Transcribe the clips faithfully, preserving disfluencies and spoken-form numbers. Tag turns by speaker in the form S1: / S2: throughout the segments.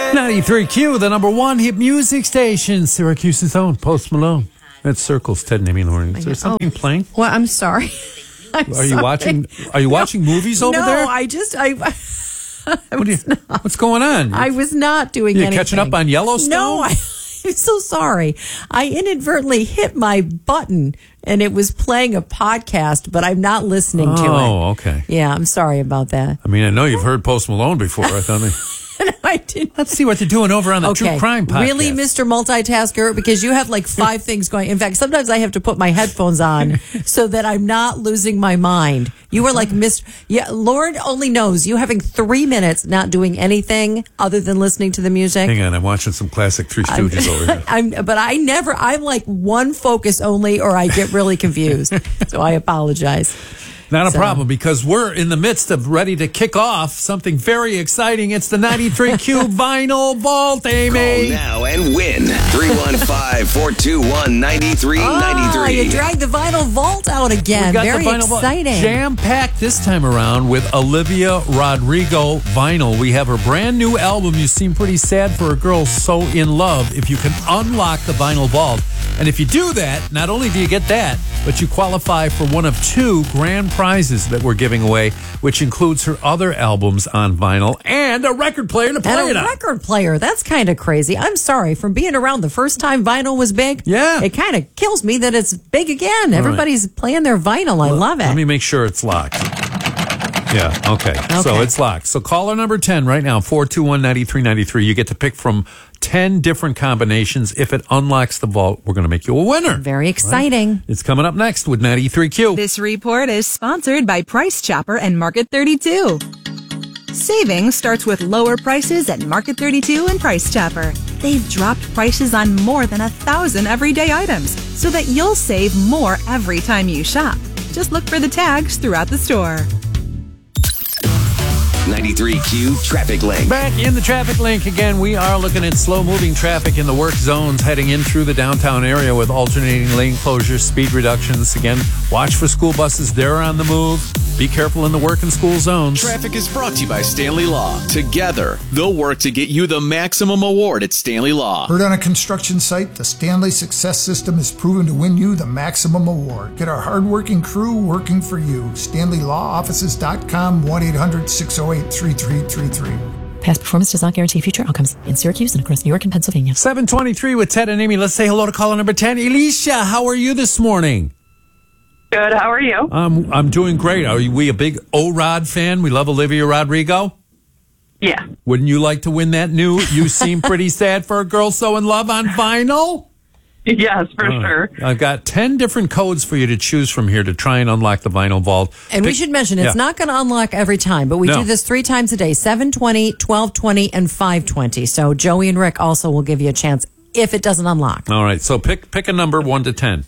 S1: ninety-three Q, the number one hit music station, Syracuse's own Post Malone. That's Circles, Ted and Amy Lauren. Is there something oh, playing?
S2: Well, I'm sorry. I'm
S1: are
S2: sorry.
S1: you watching? Are you watching no, movies over
S2: no,
S1: there?
S2: No, I just I. I
S1: what you, what's going on?
S2: I was not doing
S1: You're
S2: anything.
S1: catching up on Yellowstone?
S2: No, I, I'm so sorry. I inadvertently hit my button and it was playing a podcast, but I'm not listening
S1: oh,
S2: to it.
S1: Oh, okay.
S2: Yeah, I'm sorry about that.
S1: I mean, I know you've heard Post Malone before. I thought. Maybe...
S2: I didn't.
S1: Let's see what they're doing over on the
S2: okay.
S1: True Crime podcast.
S2: Really, Mister Multitasker? Because you have like five things going. In fact, sometimes I have to put my headphones on so that I'm not losing my mind. You were like Mister Yeah, Lord only knows you having three minutes not doing anything other than listening to the music.
S1: Hang on, I'm watching some classic Three Stooges
S2: I'm,
S1: over here.
S2: I'm, but I never. I'm like one focus only, or I get really confused. So I apologize.
S1: Not a
S2: so.
S1: problem, because we're in the midst of ready to kick off something very exciting. It's the ninety-three Q Vinyl Vault, Amy.
S3: Call now and win. three one five, four two one, nine three nine three.
S2: Oh, you dragged the Vinyl Vault out again. Very exciting.
S1: Jam-packed this time around with Olivia Rodrigo vinyl. We have her brand new album, You Seem Pretty Sad for a Girl So in Love. If you can unlock the Vinyl Vault. And if you do that, not only do you get that, but you qualify for one of two grand prizes that we're giving away, which includes her other albums on vinyl and a record player to play
S2: and
S1: it
S2: a
S1: on.
S2: record player. That's kind of crazy. I'm sorry. From being around the first time vinyl was big,
S1: yeah,
S2: it kind of kills me that it's big again. All Everybody's right. playing their vinyl. I
S1: well,
S2: love it.
S1: Let me make sure it's locked. Yeah, okay. okay. So it's locked. So caller number ten right now, four two one, nine three nine three. You get to pick from ten different combinations. If it unlocks the vault, we're going to make you a winner.
S2: Very exciting.
S1: Right? It's coming up next with ninety-three Q.
S4: This report is sponsored by Price Chopper and Market thirty-two. Saving starts with lower prices at Market thirty-two and Price Chopper. They've dropped prices on more than a thousand everyday items so that you'll save more every time you shop. Just look for the tags throughout the store.
S3: ninety-three Q Traffic Link.
S1: Back in the Traffic Link again. We are looking at slow-moving traffic in the work zones heading in through the downtown area with alternating lane closures, speed reductions. Again, watch for school buses. They're on the move. Be careful in the work and school zones.
S5: Traffic is brought to you by Stanley Law. Together, they'll work to get you the maximum award at Stanley Law.
S6: Heard on a construction site, the Stanley Success System is proven to win you the maximum award. Get our hardworking crew working for you. Stanley Law Offices dot com, one eight hundred, six oh eight, three three three three.
S7: Past performance does not guarantee future outcomes in Syracuse and across New York and Pennsylvania.
S1: seven twenty-three with Ted and Amy. Let's say hello to caller number ten. Alicia, how are you this morning?
S8: Good. How are you?
S1: Um, I'm doing great. Are we a big O-Rod fan? We love Olivia Rodrigo.
S8: Yeah.
S1: Wouldn't you like to win that new You Seem Pretty Sad for a Girl So in Love on vinyl?
S8: Yes, for
S1: uh,
S8: sure.
S1: I've got ten different codes for you to choose from here to try and unlock the Vinyl Vault.
S2: And Pick, we should mention, it's yeah. not going to unlock every time, but we no. do this three times a day, seven twenty, twelve twenty, and five twenty. So Joey and Rick also will give you a chance if it doesn't unlock.
S1: All right, so pick pick a number one to ten.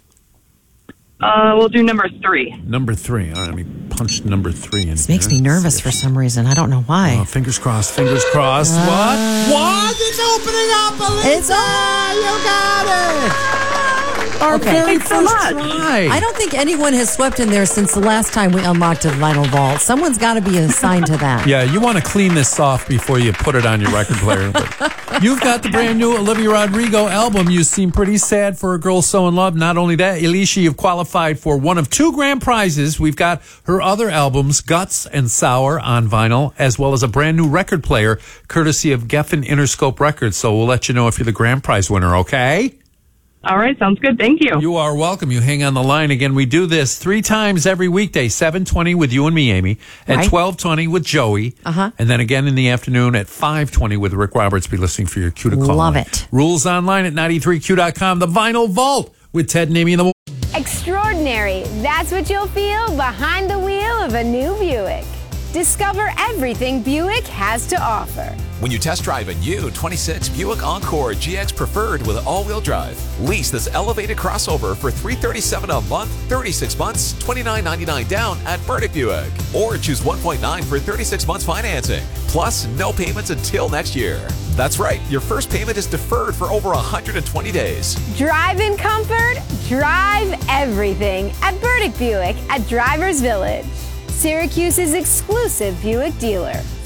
S8: Uh, we'll do number three.
S1: Number three. All right, let me punch number three in.
S2: This makes me nervous for some reason. I don't know why.
S1: Oh, fingers crossed. Fingers crossed. Uh, what? What? It's opening up, Alicia.
S2: It's on.
S1: You got it. Our
S8: okay.
S1: very
S8: Thanks
S1: first
S8: so much.
S1: try.
S2: I don't think anyone has swept in there since the last time we unlocked a Vinyl Vault. Someone's got to be assigned to that.
S1: Yeah, you want to clean this off before you put it on your record player. But you've got the brand new Olivia Rodrigo album, You Seem Pretty Sad for a Girl So in Love. Not only that, Alicia, you've qualified for one of two grand prizes. We've got her other albums, Guts and Sour, on vinyl, as well as a brand new record player, courtesy of Geffen Interscope Records. So we'll let you know if you're the grand prize winner, okay?
S8: All right, sounds good. Thank you.
S1: You are welcome. You hang on the line. Again, we do this three times every weekday, seven twenty with you and me, Amy, at
S2: right.
S1: twelve twenty with Joey,
S2: uh-huh.
S1: and then again in the afternoon at five twenty with Rick Roberts. Be listening for your cue to call.
S2: Love
S1: line.
S2: it.
S1: Rules online at ninety-three Q dot com. The Vinyl Vault with Ted and Amy in the morning.
S9: Extraordinary. That's what you'll feel behind the wheel of a new Buick. Discover everything Buick has to offer.
S10: When you test drive a new twenty-six Buick Encore G X Preferred with all-wheel drive, lease this elevated crossover for three hundred thirty-seven dollars a month, thirty-six months, twenty-nine ninety-nine down at Burdick Buick. Or choose one point nine for thirty-six months financing, plus no payments until next year. That's right, your first payment is deferred for over one hundred twenty days.
S9: Drive in comfort, drive everything at Burdick Buick at Drivers Village, Syracuse's exclusive Buick dealer.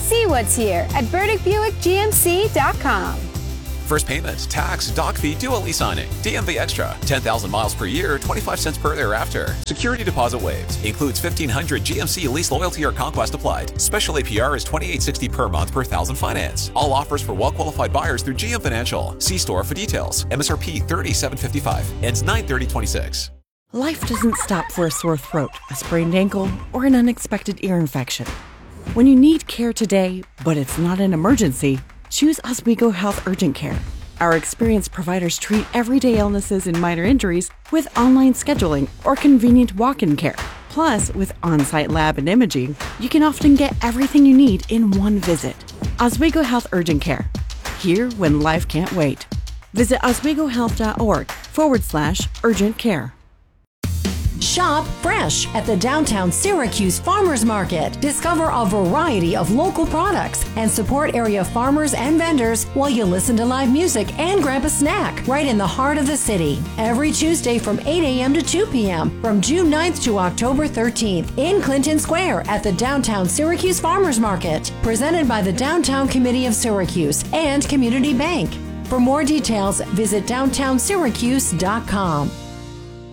S9: See what's here at Burdick Buick G M C dot com.
S10: First payment, tax, doc fee, dual lease signing, D M V extra, ten thousand miles per year, twenty-five cents per thereafter. Security deposit waived. Includes fifteen hundred G M C lease loyalty or conquest applied. Special A P R is twenty-eight sixty per month per thousand finance. All offers for well-qualified buyers through G M Financial. See store for details. M S R P thirty-seven fifty-five. Ends nine thirty twenty-six.
S11: Life doesn't stop for a sore throat, a sprained ankle, or an unexpected ear infection. When you need care today, but it's not an emergency, choose Oswego Health Urgent Care. Our experienced providers treat everyday illnesses and minor injuries with online scheduling or convenient walk-in care. Plus, with on-site lab and imaging, you can often get everything you need in one visit. Oswego Health Urgent Care. Here when life can't wait. Visit oswegohealth.org forward slash urgent care.
S2: Shop fresh at the downtown Syracuse Farmers Market. Discover a variety of local products and support area farmers and vendors while you listen to live music and grab a snack right in the heart of the city. Every Tuesday from eight a.m. to two p.m. from June ninth to October thirteenth in Clinton Square at the downtown Syracuse Farmers Market. Presented by the Downtown Committee of Syracuse and Community Bank. For more details, visit downtown syracuse dot com.